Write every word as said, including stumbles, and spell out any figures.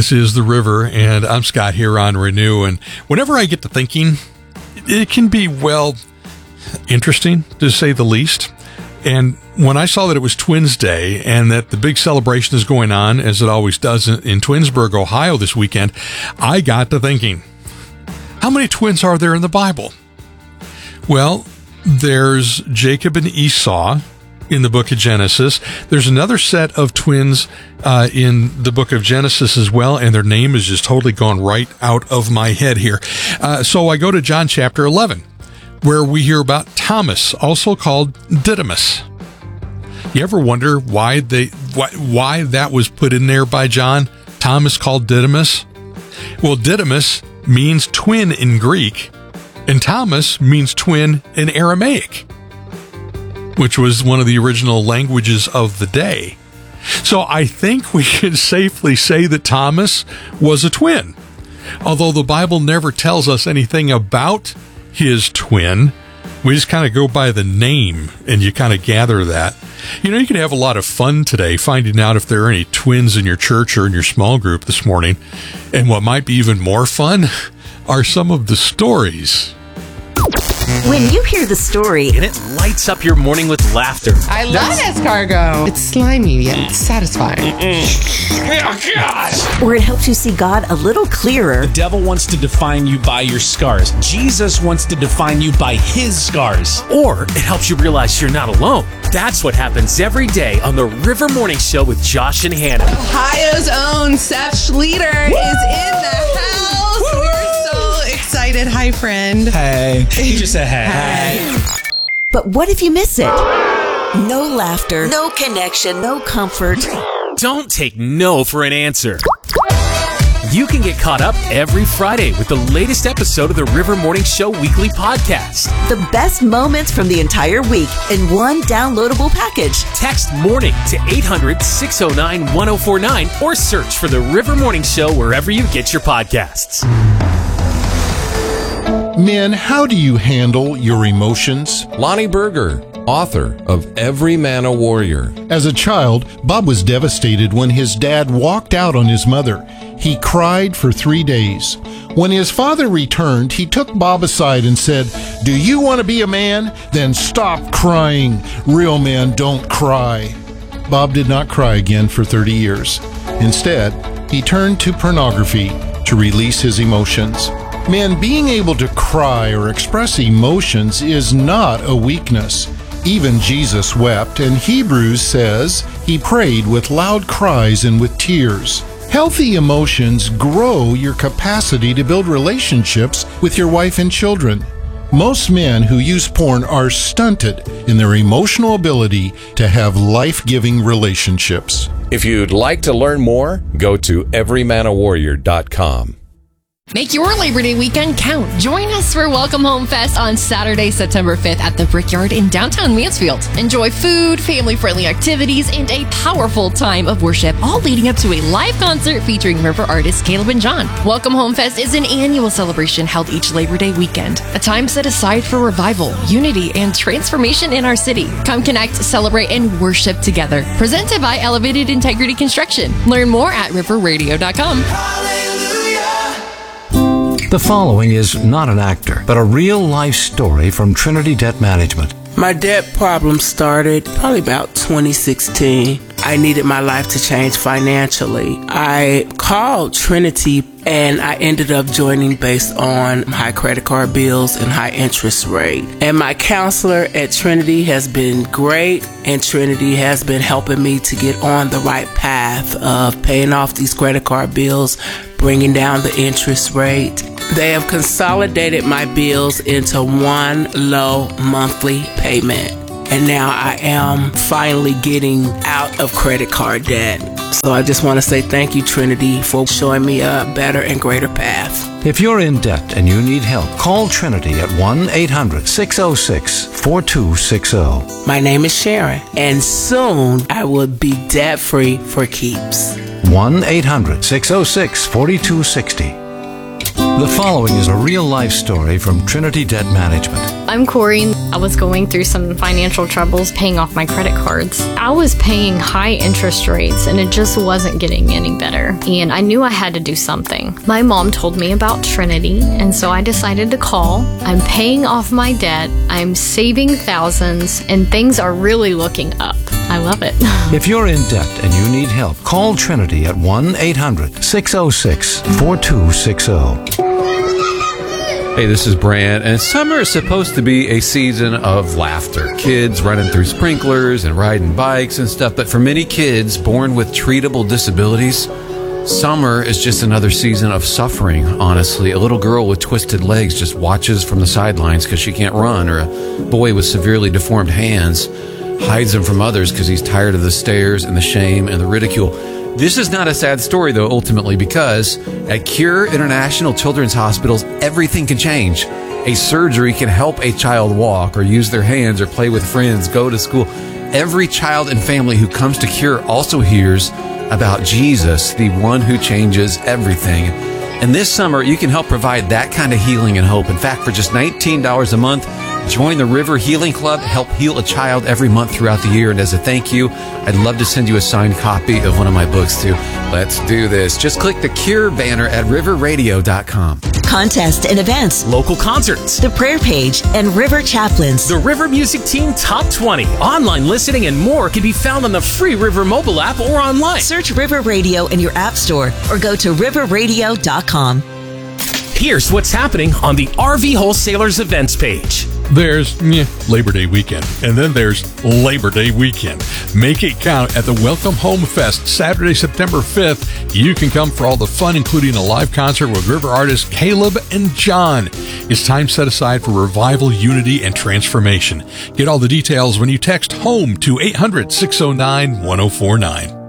This is The River, and I'm Scott here on Renew. And whenever I get to thinking, it can be, well, interesting, to say the least. And when I saw that it was Twins Day and that the big celebration is going on, as it always does in, in Twinsburg, Ohio this weekend, I got to thinking, how many twins are there in the Bible? Well, there's Jacob and Esau in the book of Genesis. There's another set of twins uh, in the book of Genesis as well, and their name is just totally gone right out of my head here. Uh, so I go to John chapter eleven, where we hear about Thomas, also called Didymus. You ever wonder why they why, why that was put in there by John? Thomas called Didymus? Well, Didymus means twin in Greek, and Thomas means twin in Aramaic, which was one of the original languages of the day. So I think we can safely say that Thomas was a twin. Although the Bible never tells us anything about his twin, we just kind of go by the name and you kind of gather that. You know, you can have a lot of fun today finding out if there are any twins in your church or in your small group this morning. And what might be even more fun are some of the stories. When you hear the story, and it lights up your morning with laughter. I love escargot. It's slimy yet satisfying. Oh, gosh. Or it helps you see God a little clearer. The devil wants to define you by your scars. Jesus wants to define you by his scars. Or it helps you realize you're not alone. That's what happens every day on the River Morning Show with Josh and Hannah. Ohio's own Seth Schleter Woo! Is in the house. Woo! We're so excited. Hi, friend. Hey. He just said hey. Hey. But what if you miss it? No laughter, no connection, no comfort. Don't take no for an answer. You can get caught up every Friday with the latest episode of the River Morning Show weekly podcast. The best moments from the entire week in one downloadable package. Text MORNING to eight hundred, six oh nine, one oh four nine or search for the River Morning Show wherever you get your podcasts. Men, how do you handle your emotions? Lonnie Berger, author of Every Man a Warrior. As a child, Bob was devastated when his dad walked out on his mother. He cried for three days. When his father returned, he took Bob aside and said, "Do you want to be a man? Then stop crying. Real men don't cry." Bob did not cry again for thirty years. Instead, he turned to pornography to release his emotions. Men, being able to cry or express emotions is not a weakness. Even Jesus wept, and Hebrews says he prayed with loud cries and with tears. Healthy emotions grow your capacity to build relationships with your wife and children. Most men who use porn are stunted in their emotional ability to have life-giving relationships. If you'd like to learn more, go to every man a warrior dot com. Make your Labor Day weekend count. Join us for Welcome Home Fest on Saturday, September fifth at the Brickyard in downtown Mansfield. Enjoy food, family-friendly activities, and a powerful time of worship, all leading up to a live concert featuring river artists Caleb and John. Welcome Home Fest is an annual celebration held each Labor Day weekend, a time set aside for revival, unity, and transformation in our city. Come connect, celebrate, and worship together. Presented by Elevated Integrity Construction. Learn more at river radio dot com. The following is not an actor, but a real-life story from Trinity Debt Management. My debt problem started probably about twenty sixteen. I needed my life to change financially. I called Trinity and I ended up joining based on high credit card bills and high interest rate. And my counselor at Trinity has been great, and Trinity has been helping me to get on the right path of paying off these credit card bills, bringing down the interest rate. They have consolidated my bills into one low monthly payment. And now I am finally getting out of credit card debt. So I just want to say thank you, Trinity, for showing me a better and greater path. If you're in debt and you need help, call Trinity at one eight hundred, six oh six, four two six oh. My name is Sharon, and soon I will be debt-free for keeps. one eight hundred, six oh six, four two six oh. The following is a real-life story from Trinity Debt Management. I'm Corey. I was going through some financial troubles paying off my credit cards. I was paying high interest rates and it just wasn't getting any better. And I knew I had to do something. My mom told me about Trinity, and so I decided to call. I'm paying off my debt, I'm saving thousands, and things are really looking up. I love it. If you're in debt and you need help, call Trinity at one eight hundred six oh six four two six oh. Hey, this is Brand, and summer is supposed to be a season of laughter. Kids running through sprinklers and riding bikes and stuff, but for many kids born with treatable disabilities, summer is just another season of suffering, honestly. A little girl with twisted legs just watches from the sidelines because she can't run, or a boy with severely deformed hands hides them from others because he's tired of the stares and the shame and the ridicule. This is not a sad story, though, ultimately, because at Cure International Children's Hospitals, everything can change. A surgery can help a child walk or use their hands or play with friends, go to school. Every child and family who comes to Cure also hears about Jesus, the one who changes everything. And this summer, you can help provide that kind of healing and hope. In fact, for just nineteen dollars a month, join the River Healing Club, help heal a child every month throughout the year. And as a thank you, I'd love to send you a signed copy of one of my books, too. Let's do this. Just click the Cure banner at river radio dot com. Contest and events, Local concerts, the prayer page, and River Chaplains. the River Music Team Top twenty, online listening, and more can be found on the free River mobile app or online. Search River Radio in your app store or go to river radio dot com. Here's what's happening on the R V Wholesalers events page. There's yeah, Labor Day weekend, and then there's Labor Day weekend. Make it count at the Welcome Home Fest, Saturday, September fifth. You can come for all the fun, including a live concert with River artists Caleb and John. It's time set aside for revival, unity, and transformation. Get all the details when you text HOME to eight hundred six oh nine one oh four nine.